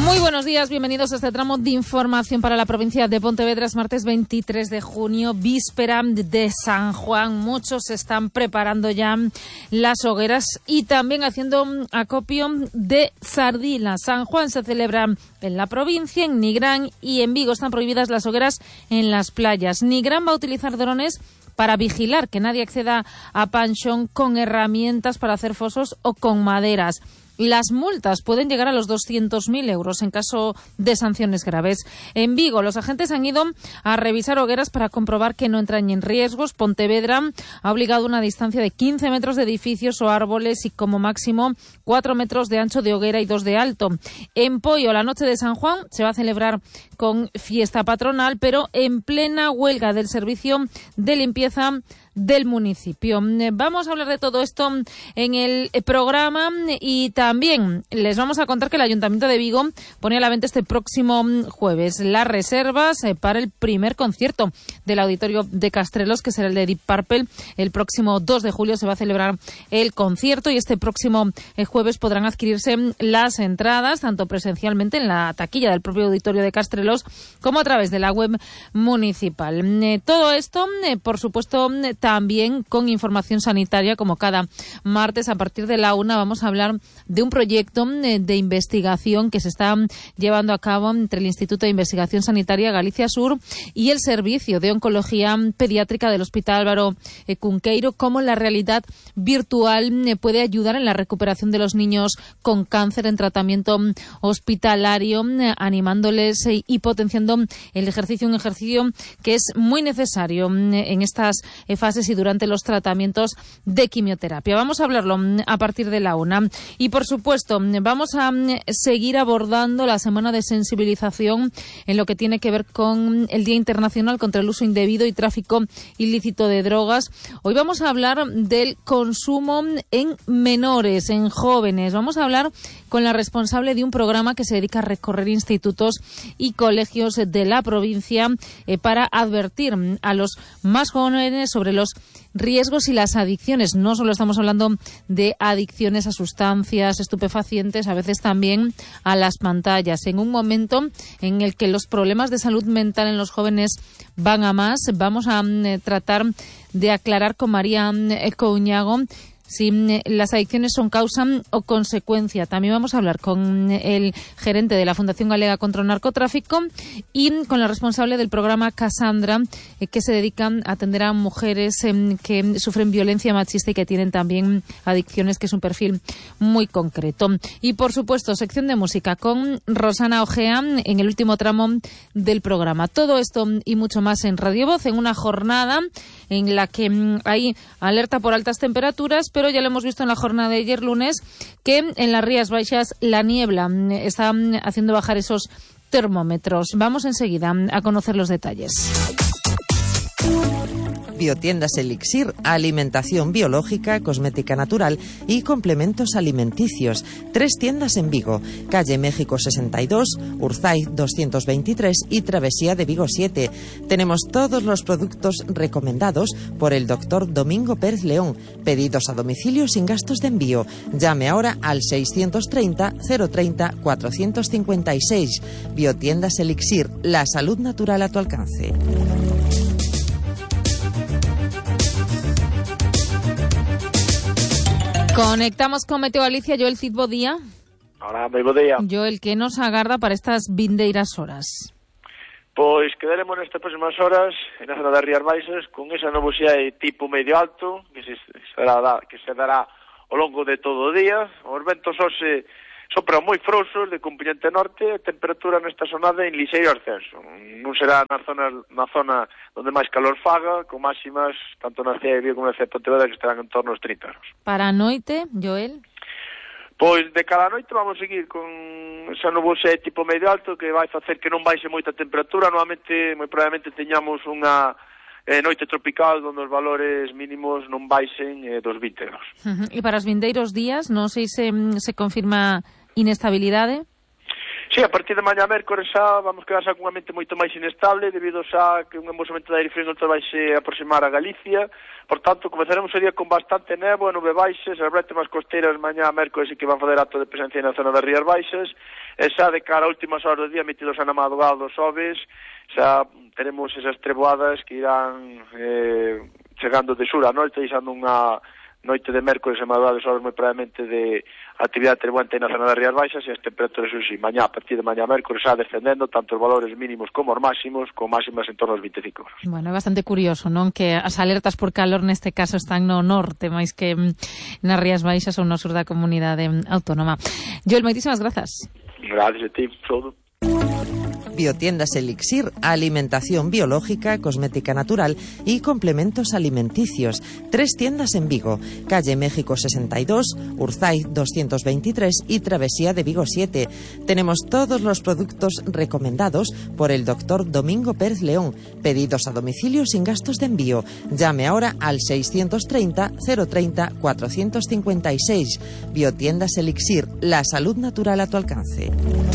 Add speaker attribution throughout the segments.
Speaker 1: Muy buenos días, bienvenidos a este tramo de información para la provincia de Pontevedra. Es martes 23 de junio, víspera de San Juan. Muchos están preparando ya las hogueras y también haciendo acopio de sardinas. San Juan se celebra en la provincia, en Nigrán y en Vigo. Están prohibidas las hogueras en las playas. Nigrán va a utilizar drones para vigilar que nadie acceda a Panxón con herramientas para hacer fosos o con maderas. Las multas pueden llegar a los 200.000 euros en caso de sanciones graves. En Vigo, los agentes han ido a revisar hogueras para comprobar que no entran en riesgos. Pontevedra ha obligado una distancia de 15 metros de edificios o árboles y como máximo 4 metros de ancho de hoguera y 2 de alto. En Poio, la noche de San Juan se va a celebrar con fiesta patronal, pero en plena huelga del servicio de limpieza del municipio. Vamos a hablar de todo esto en el programa y también les vamos a contar que el Ayuntamiento de Vigo pone a la venta este próximo jueves las reservas para el primer concierto del Auditorio de Castrelos, que será el de Deep Purple. El próximo 2 de julio se va a celebrar el concierto y este próximo jueves podrán adquirirse las entradas tanto presencialmente en la taquilla del propio Auditorio de Castrelos como a través de la web municipal. Todo esto, por supuesto, también con información sanitaria, como cada martes a partir de la 1 vamos a hablar de un proyecto de investigación que se está llevando a cabo entre el Instituto de Investigación Sanitaria Galicia Sur y el Servicio de Oncología Pediátrica del Hospital Álvaro Cunqueiro, cómo la realidad virtual puede ayudar en la recuperación de los niños con cáncer en tratamiento hospitalario, animándoles y potenciando el ejercicio, un ejercicio que es muy necesario en estas fases y durante los tratamientos de quimioterapia. Vamos a hablarlo a partir de la 1. Y, por supuesto, vamos a seguir abordando la semana de sensibilización en lo que tiene que ver con el Día Internacional contra el Uso Indebido y Tráfico Ilícito de Drogas. Hoy vamos a hablar del consumo en menores, en jóvenes. Vamos a hablar con la responsable de un programa que se dedica a recorrer institutos y colegios de la provincia para advertir a los más jóvenes sobre los riesgos y las adicciones. No solo estamos hablando de adicciones a sustancias estupefacientes, a veces también a las pantallas. En un momento en el que los problemas de salud mental en los jóvenes van a más, vamos a tratar de aclarar con María Couñago si las adicciones son causa o consecuencia. También vamos a hablar con el gerente de la Fundación Galega contra el Narcotráfico y con la responsable del programa Cassandra, que se dedican a atender a mujeres que sufren violencia machista y que tienen también adicciones, que es un perfil muy concreto. Y, por supuesto, sección de música con Rosana Ojea en el último tramo del programa. Todo esto y mucho más en Radio Voz, en una jornada en la que hay alerta por altas temperaturas, pero ya lo hemos visto en la jornada de ayer lunes, que en las Rías Baixas la niebla está haciendo bajar esos termómetros. Vamos enseguida a conocer los detalles.
Speaker 2: Biotiendas Elixir, alimentación biológica, cosmética natural y complementos alimenticios. 3 tiendas en Vigo, calle México 62, Urzay 223 y Travesía de Vigo 7. Tenemos todos los productos recomendados por el doctor Domingo Pérez León. Pedidos a domicilio sin gastos de envío. Llame ahora al 630 030 456. Biotiendas Elixir, la salud natural a tu alcance.
Speaker 1: Conectamos con Meteo Galicia. Joel Cid, bo día.
Speaker 3: Hola, moi bo día.
Speaker 1: Joel, que nos agarda para estas vindeiras horas?
Speaker 3: Pois quedaremos nestas próximas horas na zona das Rías Baixas con esa nubosidade tipo medio alto que se dará ao longo de todo o día. Os ventos hoxe sopran moi frouxos de componente norte, a temperatura nesta zonada en lixeiro ascenso. Non será na zona onde máis calor faga, con máximas tanto na cidade de Vigo como na cidade de Pontevedra que estarán en torno aos 30 graus.
Speaker 1: Para a noite, Joel?
Speaker 3: Pois de cada noite vamos seguir con esa nubosidade tipo medio alto que vai facer que non baixe moita temperatura. Normalmente, moi probablemente teñamos unha noite tropical onde os valores mínimos non baixen dos 20 graus.
Speaker 1: E para os vindeiros días, non sei se confirma inestabilidade?
Speaker 3: Sí, a partir de mañá mércores xa vamos quedar xa cunha mente moito máis inestable debido xa que un embolsamento de aire frío non vai se aproximar a Galicia. Por tanto, comezaremos o día con bastante néboa, nube baixas, as brétemas costeiras mañá mércores e que van fazer acto de presencia na zona das Rías Baixas, e xa de cara a últimas horas do día metidos a na madrugada dos xoves, xa teremos esas treboadas que irán chegando de sur a noite, deixando unha noite de mércores e madrugada de xoves moi probablemente de actividade treboante na zona das Rías Baixas, e as temperaturas, sí, mañá, a partir de mañá mércores xa descendendo, tanto os valores mínimos como os máximos, con máximas en torno aos 25 graus.
Speaker 1: Bueno, é bastante curioso, non? Que as alertas por calor neste caso están no norte, máis que nas Rías Baixas ou no sur da comunidade autónoma. Joel, moitísimas grazas.
Speaker 3: Gracias a ti, todo.
Speaker 2: Biotiendas Elixir, alimentación biológica, cosmética natural y complementos alimenticios. 3 tiendas en Vigo, calle México 62, Urzaiz 223 y Travesía de Vigo 7. Tenemos todos los productos recomendados por el doctor Domingo Pérez León. Pedidos a domicilio sin gastos de envío. Llame ahora al 630 030 456. Biotiendas Elixir, la salud natural a tu alcance.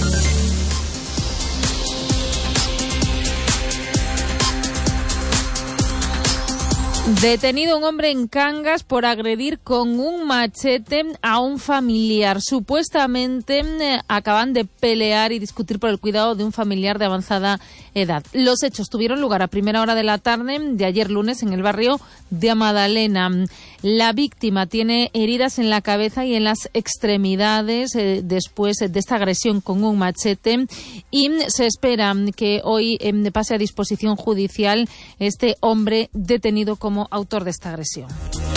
Speaker 1: Detenido un hombre en Cangas por agredir con un machete a un familiar. Supuestamente acaban de pelear y discutir por el cuidado de un familiar de avanzada edad. Los hechos tuvieron lugar a primera hora de la tarde de ayer lunes en el barrio de Amadalena. La víctima tiene heridas en la cabeza y en las extremidades después de esta agresión con un machete, y se espera que hoy pase a disposición judicial este hombre detenido como autor de esta agresión.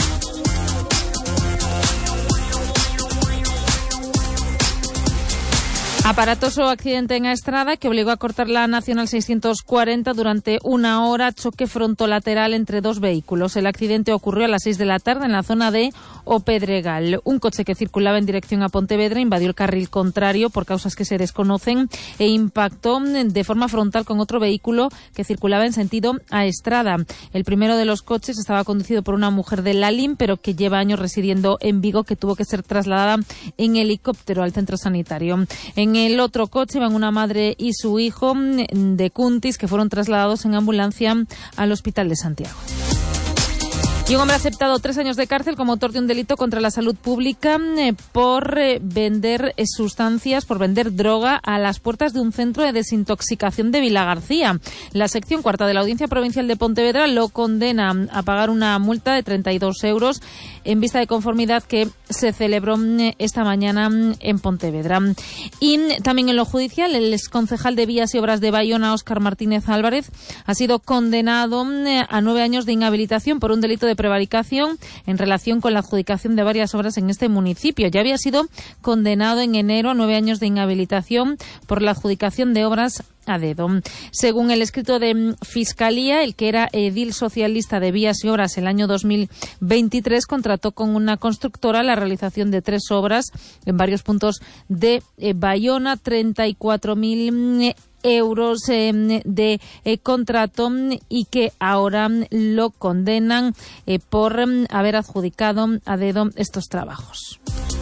Speaker 1: Aparatoso accidente en Estrada que obligó a cortar la Nacional 640 durante una hora, choque frontolateral entre dos vehículos. El accidente ocurrió a las 6 de la tarde en la zona de O Pedregal. Un coche que circulaba en dirección a Pontevedra invadió el carril contrario por causas que se desconocen e impactó de forma frontal con otro vehículo que circulaba en sentido a Estrada. El primero de los coches estaba conducido por una mujer de Lalín, pero que lleva años residiendo en Vigo, que tuvo que ser trasladada en helicóptero al centro sanitario. En el otro coche iban una madre y su hijo de Cuntis, que fueron trasladados en ambulancia al Hospital de Santiago. Y un hombre ha aceptado 3 años de cárcel como autor de un delito contra la salud pública por vender sustancias, por vender droga a las puertas de un centro de desintoxicación de Vilagarcía. La sección cuarta de la Audiencia Provincial de Pontevedra lo condena a pagar una multa de 32 euros en vista de conformidad que se celebró esta mañana en Pontevedra. Y también en lo judicial, el exconcejal de Vías y Obras de Bayona, Óscar Martínez Álvarez, ha sido condenado a 9 años de inhabilitación por un delito de prevaricación en relación con la adjudicación de varias obras en este municipio. Ya había sido condenado en enero a 9 años de inhabilitación por la adjudicación de obras a dedo. Según el escrito de Fiscalía, el que era edil socialista de Vías y Obras el año 2023 contrató con una constructora la realización de 3 obras en varios puntos de Bayona, 34.000 euros de contrato, y que ahora lo condenan por haber adjudicado a dedo estos trabajos.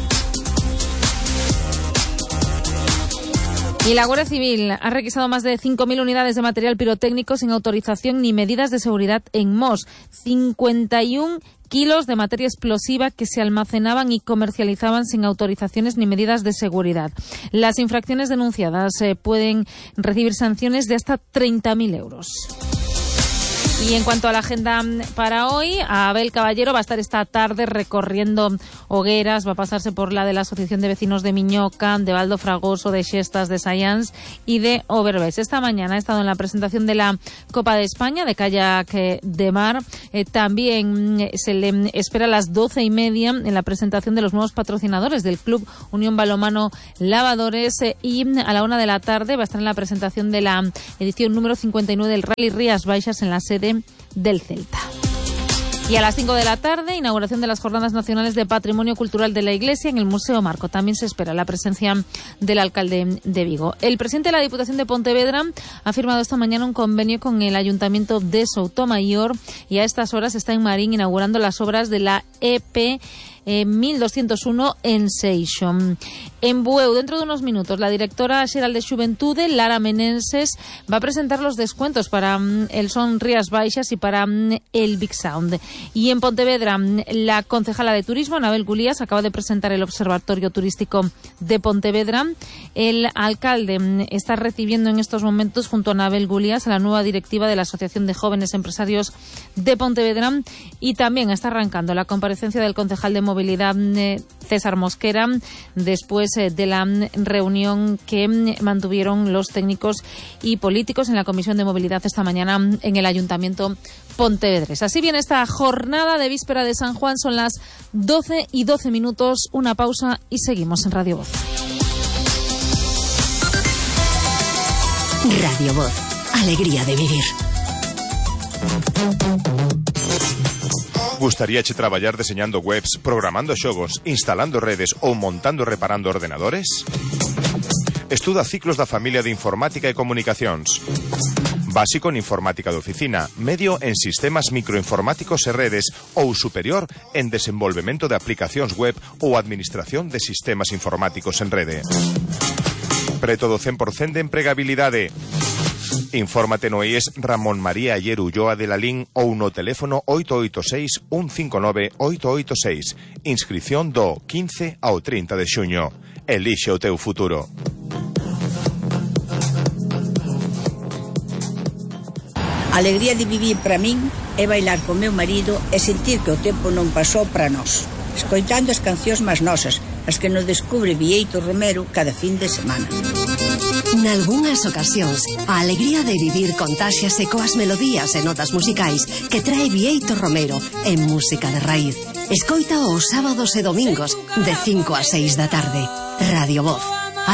Speaker 1: Y la Guardia Civil ha requisado más de 5.000 unidades de material pirotécnico sin autorización ni medidas de seguridad en Mos. 51 kilos de materia explosiva que se almacenaban y comercializaban sin autorizaciones ni medidas de seguridad. Las infracciones denunciadas pueden recibir sanciones de hasta 30.000 euros. Y en cuanto a la agenda para hoy, Abel Caballero va a estar esta tarde recorriendo hogueras, va a pasarse por la de la Asociación de Vecinos de Miñoca, de Valdo Fragoso, de Xestas, de Sallans y de Overbés. Esta mañana ha estado en la presentación de la Copa de España de kayak de mar. También se le espera a las 12:30 en la presentación de los nuevos patrocinadores del Club Unión Balonmano Lavadores, y a la 1 de la tarde va a estar en la presentación de la edición número 59 del Rally Rías Baixas en la sede del Celta. Y a las 5 de la tarde, inauguración de las Jornadas Nacionales de Patrimonio Cultural de la Iglesia en el Museo Marco. También se espera la presencia del alcalde de Vigo. El presidente de la Diputación de Pontevedra ha firmado esta mañana un convenio con el Ayuntamiento de Soutomayor, y a estas horas está en Marín inaugurando las obras de la EP 1201 en Seixo. En Bueu, dentro de unos minutos, la directora xeral de Xuventude, Lara Menenses, va a presentar los descuentos para el Son Rías Baixas y para el Big Sound. Y en Pontevedra, la concejala de Turismo, Anabel Gulías, acaba de presentar el Observatorio Turístico de Pontevedra. El alcalde está recibiendo en estos momentos, junto a Anabel Gulías, a la nueva directiva de la Asociación de Jóvenes Empresarios de Pontevedra, y también está arrancando la comparecencia del concejal de Movilidad, César Mosquera, después de la reunión que mantuvieron los técnicos y políticos en la Comisión de Movilidad esta mañana en el Ayuntamiento pontevedrés. Así viene esta jornada de víspera de San Juan, son las 12:12, una pausa y seguimos en Radio Voz.
Speaker 4: Radio Voz, alegría de vivir.
Speaker 5: Gustaríache traballar deseñando webs, programando xogos, instalando redes ou montando e reparando ordenadores? Estuda ciclos da familia de Informática e Comunicacións. Básico en Informática de Oficina, medio en Sistemas Microinformáticos e Redes ou superior en Desenvolvemento de Aplicacións Web ou Administración de Sistemas Informáticos en Rede. Preto do 100% de empregabilidade. Infórmate no IES Ramón María Ayer Ulloa de Lalín ou no teléfono 886-159-886. Inscripción do 15 ao 30 de xuño. Elixe o teu futuro.
Speaker 6: A alegría de vivir para min é bailar con meu marido e sentir que o tempo non pasou para nós, escoitando as cancións máis nosas, as que nos descubre Bieito Romero cada fin de semana.
Speaker 4: Nalgúnas ocasións, a alegría de vivir contáxiase coas melodías e notas musicais que trae Bieito Romero en Música de Raíz. Escoita os sábados e domingos de 5 a 6 da tarde. Radio Voz.